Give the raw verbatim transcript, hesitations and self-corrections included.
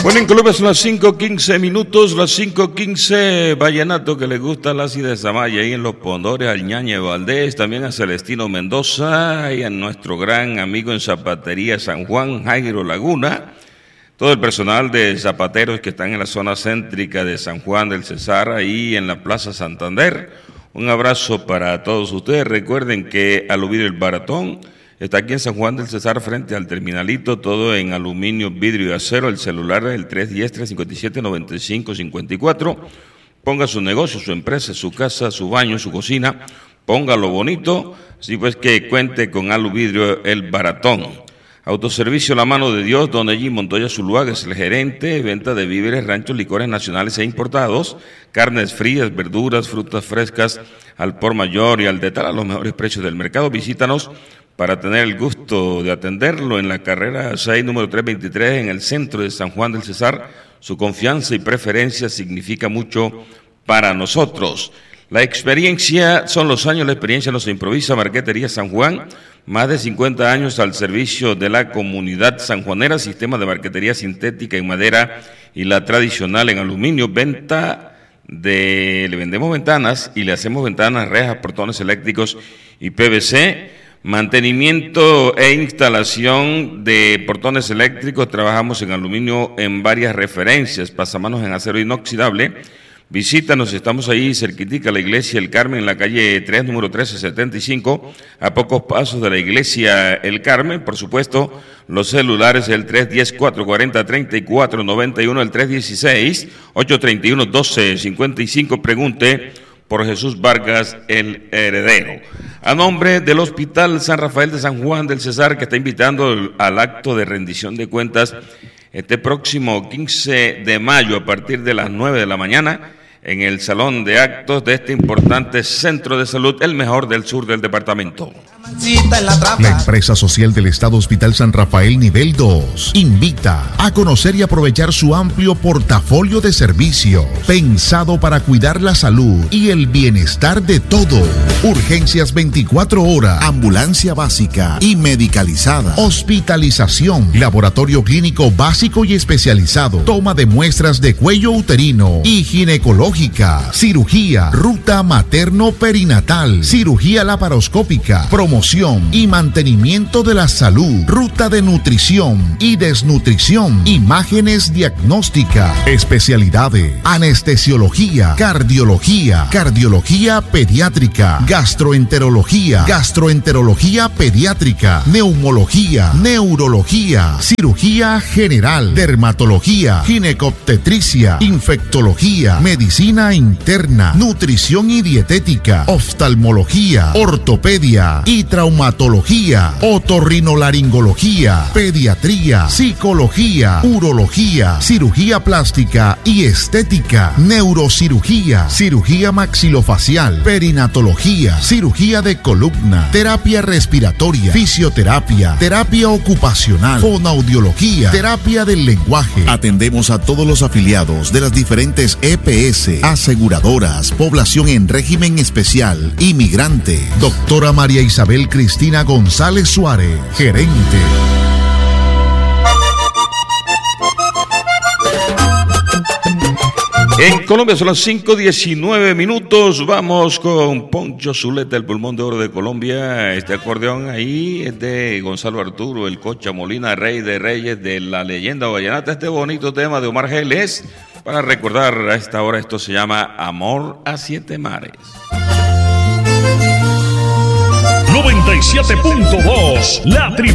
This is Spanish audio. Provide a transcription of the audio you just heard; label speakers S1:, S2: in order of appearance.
S1: Bueno, en Colombia son las cinco quince minutos, las cinco quince, vallenato que le gusta a la Cida de Samaya, ahí en Los Pondores, al Ñañe Valdés, también a Celestino Mendoza, y a nuestro gran amigo en Zapatería San Juan, Jairo Laguna, todo el personal de zapateros que están en la zona céntrica de San Juan del Cesar, ahí en la Plaza Santander. Un abrazo para todos ustedes. Recuerden que Aluvidrio El Baratón está aquí en San Juan del Cesar, frente al terminalito, todo en aluminio, vidrio y acero. El celular es el tres uno cero, tres cinco siete, nueve cinco cinco cuatro. Ponga su negocio, su empresa, su casa, su baño, su cocina, póngalo bonito, así pues que cuente con Aluvidrio El Baratón. Autoservicio La Mano de Dios, don Allí Montoya Zuluaga es el gerente. Venta de víveres, ranchos, licores nacionales e importados, carnes frías, verduras, frutas frescas al por mayor y al detalle a los mejores precios del mercado. Visítanos para tener el gusto de atenderlo en la carrera seis, número trescientos veintitrés, en el centro de San Juan del Cesar. Su confianza y preferencia significa mucho para nosotros. La experiencia son los años, la experiencia no se improvisa. Marquetería San Juan, más de cincuenta años al servicio de la comunidad sanjuanera. Sistema de marquetería sintética en madera y la tradicional en aluminio. Venta de, le vendemos ventanas y le hacemos ventanas, rejas, portones eléctricos y P V C. Mantenimiento e instalación de portones eléctricos. Trabajamos en aluminio en varias referencias. Pasamanos en acero inoxidable. Visítanos, estamos ahí cerquitica la iglesia El Carmen, en la calle tres, número trece setenta y cinco, a pocos pasos de la iglesia El Carmen. Por supuesto, los celulares, el tres uno cero, cuatro cuatro cero, tres cuatro nueve uno, el tres uno seis, ocho tres uno, uno dos cinco cinco. Pregunte por Jesús Vargas, el heredero. A nombre del Hospital San Rafael de San Juan del Cesar, que está invitando al acto de rendición de cuentas este próximo quince de mayo a partir de las nueve de la mañana, en el salón de actos de este importante centro de salud, el mejor del sur del departamento.
S2: La empresa social del Estado Hospital San Rafael Nivel dos invita a conocer y aprovechar su amplio portafolio de servicios pensado para cuidar la salud y el bienestar de todos. Urgencias veinticuatro horas, ambulancia básica y medicalizada, hospitalización, laboratorio clínico básico y especializado, toma de muestras de cuello uterino y ginecológica, cirugía, ruta materno-perinatal, cirugía laparoscópica, promoción y mantenimiento de la salud, ruta de nutrición y desnutrición, imágenes diagnósticas, especialidades, anestesiología, cardiología, cardiología pediátrica, gastroenterología, gastroenterología pediátrica, neumología, neurología, cirugía general, dermatología, ginecobstetricia, infectología, medicina interna, nutrición y dietética, oftalmología, ortopedia y traumatología, otorrinolaringología, pediatría, psicología, urología, cirugía plástica y estética, neurocirugía, cirugía maxilofacial, perinatología, cirugía de columna, terapia respiratoria, fisioterapia, terapia ocupacional, fonoaudiología, terapia del lenguaje. Atendemos a todos los afiliados de las diferentes E P S, aseguradoras, población en régimen especial, inmigrante. Doctora María Isabel Cristina González Suárez, gerente.
S1: En Colombia son las cinco diecinueve minutos. Vamos con Poncho Zuleta, el pulmón de oro de Colombia. Este acordeón ahí es de Gonzalo Arturo, el Cocha Molina, rey de reyes de la leyenda vallenata. Este bonito tema de Omar Geles, para recordar a esta hora, esto se llama Amor a Siete Mares.
S3: noventa y siete punto dos, la tri